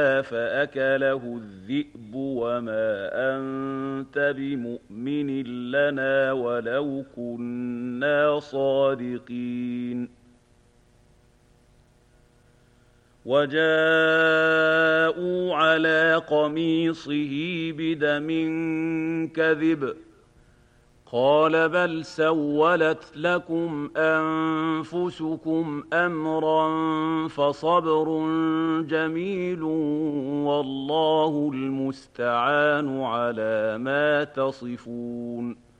فأكله الذئب وما أنت بمؤمن لنا ولو كنا صادقين وجاءوا على قميصه بدم كذب قال بل سولت لكم أنفسكم أمرا فصبر جميل والله المستعان على ما تصفون